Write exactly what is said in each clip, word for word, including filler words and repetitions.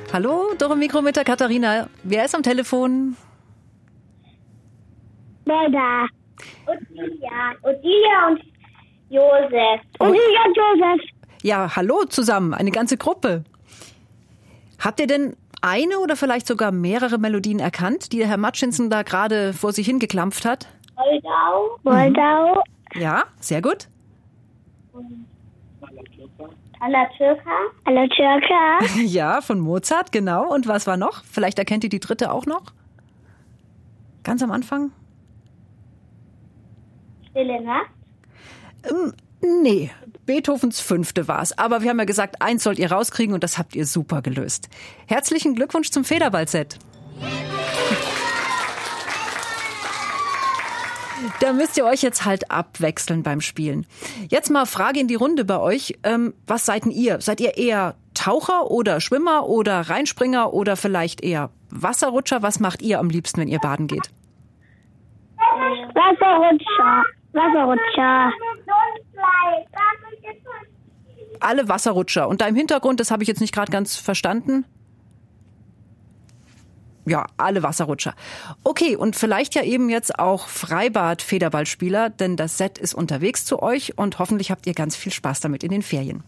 Hallo, Dore Mikro mit der Katharina. Wer ist am Telefon? Beda. Odilia. Odilia und Josef. Odilia und Josef. Ja, hallo zusammen, eine ganze Gruppe. Habt ihr denn eine oder vielleicht sogar mehrere Melodien erkannt, die der Herr Matschinson da gerade vor sich hingeklampft hat? Moldau. Moldau. Ja, sehr gut. Alatürka. Alatürka. Ja, von Mozart, genau. Und was war noch? Vielleicht erkennt ihr die dritte auch noch? Ganz am Anfang? Stille Nacht. Ähm, nee, Beethovens Fünfte war's. Aber wir haben ja gesagt, eins sollt ihr rauskriegen und das habt ihr super gelöst. Herzlichen Glückwunsch zum Federball-Set. Da müsst ihr euch jetzt halt abwechseln beim Spielen. Jetzt mal Frage in die Runde bei euch. Ähm, was seid denn ihr? Seid ihr eher Taucher oder Schwimmer oder Reinspringer oder vielleicht eher Wasserrutscher? Was macht ihr am liebsten, wenn ihr baden geht? Wasserrutscher. Wasserrutscher. Alle Wasserrutscher. Und da im Hintergrund, das habe ich jetzt nicht gerade ganz verstanden. Ja, alle Wasserrutscher. Okay, und vielleicht ja eben jetzt auch Freibad-Federballspieler, denn das Set ist unterwegs zu euch und hoffentlich habt ihr ganz viel Spaß damit in den Ferien.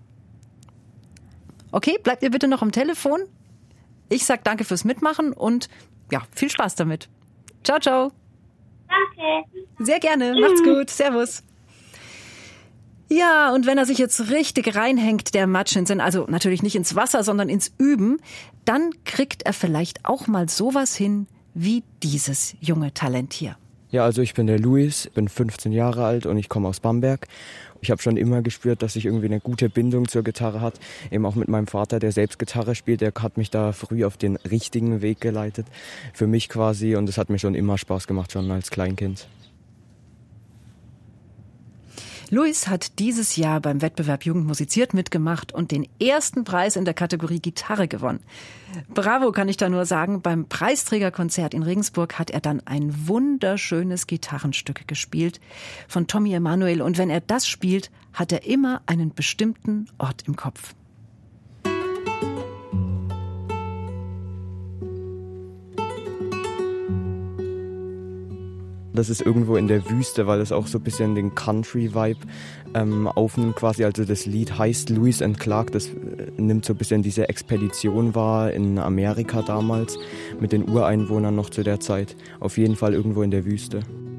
Okay, bleibt ihr bitte noch am Telefon. Ich sag danke fürs Mitmachen und ja, viel Spaß damit. Ciao, ciao. Danke. Sehr gerne, macht's gut. Servus. Ja, und wenn er sich jetzt richtig reinhängt, der Matschinson, also natürlich nicht ins Wasser, sondern ins Üben, dann kriegt er vielleicht auch mal sowas hin wie dieses junge Talent hier. Ja, also ich bin der Luis, bin fünfzehn Jahre alt und ich komme aus Bamberg. Ich habe schon immer gespürt, dass ich irgendwie eine gute Bindung zur Gitarre hat. Eben auch mit meinem Vater, der selbst Gitarre spielt, der hat mich da früh auf den richtigen Weg geleitet. Für mich quasi, und es hat mir schon immer Spaß gemacht, schon als Kleinkind. Luis hat dieses Jahr beim Wettbewerb Jugend musiziert mitgemacht und den ersten Preis in der Kategorie Gitarre gewonnen. Bravo, kann ich da nur sagen. Beim Preisträgerkonzert in Regensburg hat er dann ein wunderschönes Gitarrenstück gespielt von Tommy Emmanuel. Und wenn er das spielt, hat er immer einen bestimmten Ort im Kopf. Das ist irgendwo in der Wüste, weil es auch so ein bisschen den Country-Vibe ähm, aufnimmt quasi. Also das Lied heißt Lewis and Clark, das äh, nimmt so ein bisschen diese Expedition wahr in Amerika damals mit den Ureinwohnern noch zu der Zeit. Auf jeden Fall irgendwo in der Wüste.